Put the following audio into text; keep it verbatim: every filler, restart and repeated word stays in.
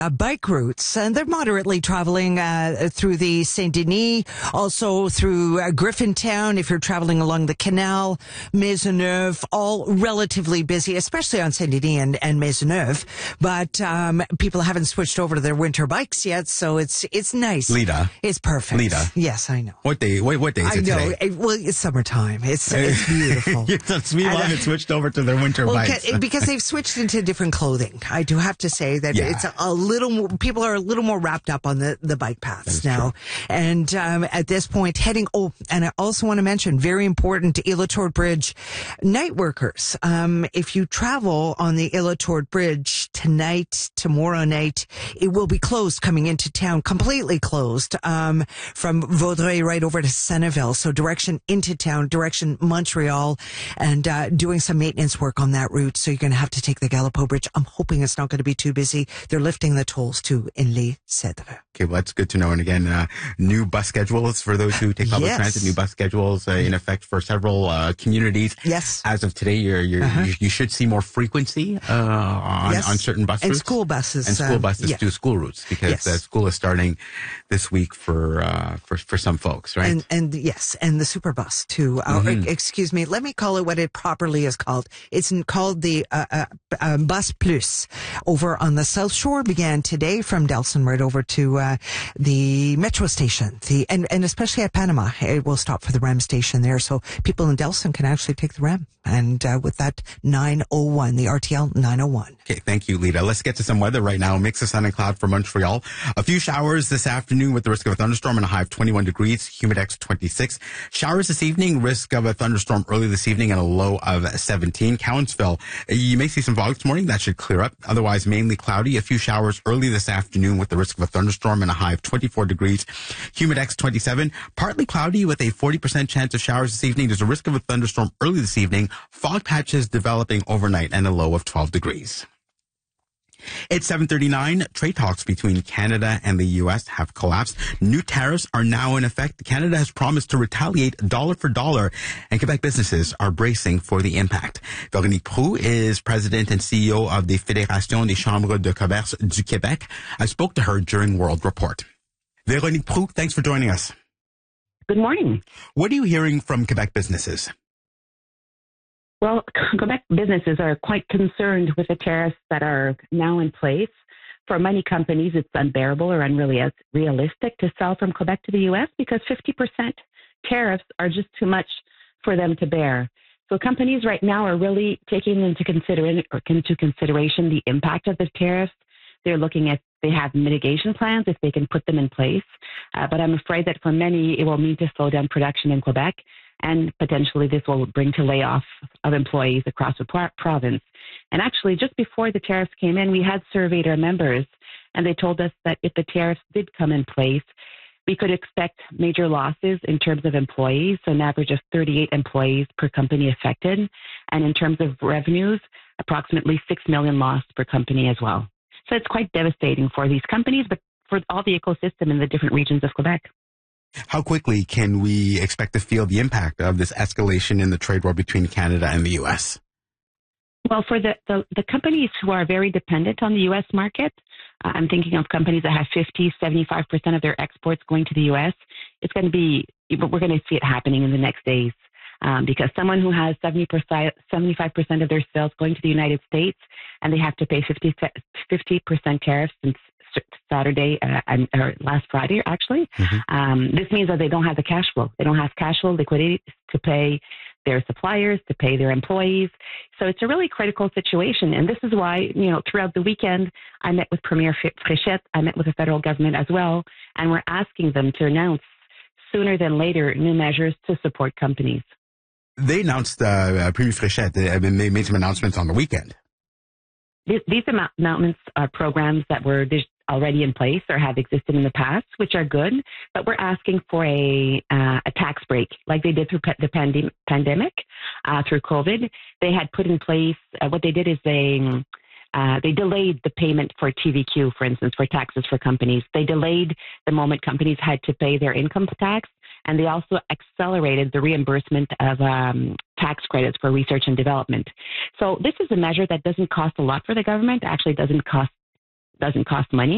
Uh, bike routes, and they're moderately traveling uh, through the Saint Denis, also through uh, Griffintown if you're traveling along the canal, Maisonneuve, all relatively busy, especially on Saint Denis and, and Maisonneuve. But um, people haven't switched over to their winter bikes yet, so it's it's nice. Lita. It's perfect. Lita. Yes, I know. What day? What, what day is I it know. today? It, well, it's summertime. It's, it's beautiful. Yes, we haven't switched over to their winter well, bikes. ca- because they've switched into different clothing. I do have to say that Yeah. it's a, a little more, people are a little more wrapped up on the, the bike paths now. True. And um, at this point, heading, oh, and I also want to mention, very important, Île-à-Tourte Bridge, night workers. Um, if you travel on the Île-à-Tourte Bridge tonight, tomorrow night, it will be closed coming into town, completely closed, um, from Vaudreuil right over to Senneville. So direction into town, direction Montreal, and uh, doing some maintenance work on that route. So you're going to have to take the Gallipo Bridge. I'm hoping it's not going to be too busy. They're lifting the tolls to Inlay-Cedre. Okay, well, that's good to know. And again, uh, new bus schedules for those who take public Yes. transit, new bus schedules uh, in effect for several uh, communities. Yes. As of today, you're, you're, Uh-huh. you, you should see more frequency uh, on, Yes. on certain bus And routes. school buses. And school uh, buses yeah. do school routes because Yes. uh, school is starting this week for, uh, for, for some folks, right? And, and yes, and the super bus too. Uh, Mhm. excuse me, let me call it what it properly is called. It's n- called the uh, uh, uh, Bus Plus over on the South Shore. Began today from Delson right over to uh, the metro station. The and, and especially at Panama, it will stop for the R E M station there, so people in Delson can actually take the R E M. And uh, with that nine oh one, the R T L nine oh one. Okay, thank you, Lita. Let's get to some weather right now. Mix of sun and cloud for Montreal. A few showers this afternoon with the risk of a thunderstorm and a high of twenty-one degrees, humidex twenty-six. Showers this evening, risk of a thunderstorm early this evening and a low of seventeen. Cowansville, you may see some fog this morning. That should clear up. Otherwise, mainly cloudy. A few showers early this afternoon with the risk of a thunderstorm and a high of twenty-four degrees, humidex twenty-seven. Partly cloudy with a forty percent chance of showers this evening. There's a risk of a thunderstorm early this evening. Fog patches developing overnight and a low of twelve degrees. It's seven thirty-nine. Trade talks between Canada and the U S have collapsed. New tariffs are now in effect. Canada has promised to retaliate dollar for dollar, and Quebec businesses are bracing for the impact. Véronique Proulx is president and C E O of the Fédération des Chambres de Commerce du Québec. I spoke to her during World Report. Véronique Proulx, thanks for joining us. Good morning. What are you hearing from Quebec businesses? Well, Quebec businesses are quite concerned with the tariffs that are now in place. For many companies, it's unbearable or unrealistic to sell from Quebec to the U S because fifty percent tariffs are just too much for them to bear. So companies right now are really taking into, consider- into consideration the impact of the tariffs. They're looking at, they have mitigation plans if they can put them in place. Uh, but I'm afraid that for many, it will mean to slow down production in Quebec. And potentially this will bring to layoff of employees across the pro- province. And actually, just before the tariffs came in, we had surveyed our members, and they told us that if the tariffs did come in place, we could expect major losses in terms of employees, so an average of thirty-eight employees per company affected. And in terms of revenues, approximately six million lost per company as well. So it's quite devastating for these companies, but for all the ecosystem in the different regions of Quebec. How quickly can we expect to feel the impact of this escalation in the trade war between Canada and the U S? Well, for the, the, the companies who are very dependent on the U S market, uh, I'm thinking of companies that have fifty, seventy-five percent of their exports going to the U S, it's going to be, we're going to see it happening in the next days. Um, because someone who has seventy percent, seventy-five percent of their sales going to the United States and they have to pay fifty percent tariffs since Saturday uh, and or last Friday, actually. Mm-hmm. Um, this means that they don't have the cash flow. They don't have cash flow liquidity to pay their suppliers, to pay their employees. So it's a really critical situation. And this is why, you know, throughout the weekend, I met with Premier Fréchette. I met with the federal government as well. And we're asking them to announce sooner than later new measures to support companies. They announced, uh, Premier Fréchette, they, they made some announcements on the weekend. These, these announcements are programs that were already in place or have existed in the past, which are good, but we're asking for a uh, a tax break like they did through pe- the pandem- pandemic, uh, through COVID. They had put in place, uh, what they did is they uh, they delayed the payment for T V Q, for instance, for taxes for companies. They delayed the moment companies had to pay their income tax, and they also accelerated the reimbursement of um, tax credits for research and development. So this is a measure that doesn't cost a lot for the government, actually doesn't cost doesn't cost money.